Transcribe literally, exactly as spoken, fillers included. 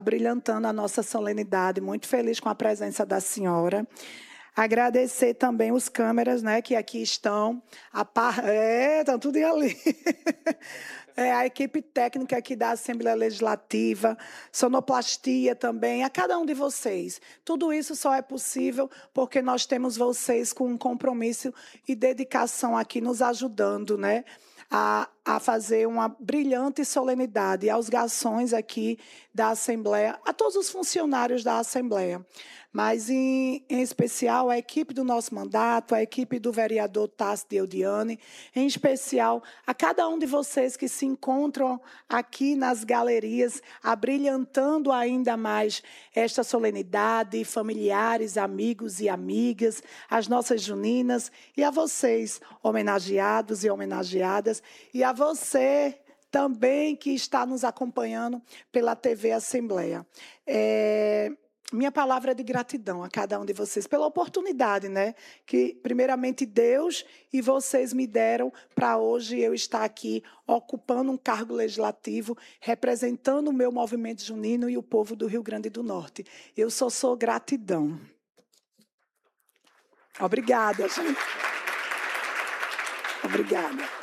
brilhantando a nossa solenidade, muito feliz com a presença da senhora. Agradecer também os câmeras, né, que aqui estão. A par... É, estão tudo ali. É, a equipe técnica aqui da Assembleia Legislativa, sonoplastia também, a cada um de vocês. Tudo isso só é possível porque nós temos vocês com um compromisso e dedicação aqui nos ajudando, né, a, a fazer uma brilhante solenidade. E aos garçons aqui da Assembleia, a todos os funcionários da Assembleia, mas, em, em especial, a equipe do nosso mandato, a equipe do vereador Tássio Deudiane, em especial a cada um de vocês que se encontram aqui nas galerias, abrilhantando ainda mais esta solenidade, familiares, amigos e amigas, as nossas juninas, e a vocês, homenageados e homenageadas, e a você também que está nos acompanhando pela T V Assembleia. É... Minha palavra é de gratidão a cada um de vocês pela oportunidade, né, que primeiramente Deus e vocês me deram para hoje eu estar aqui ocupando um cargo legislativo, representando o meu movimento junino e o povo do Rio Grande do Norte. Eu só sou gratidão. Obrigada, gente. Obrigada.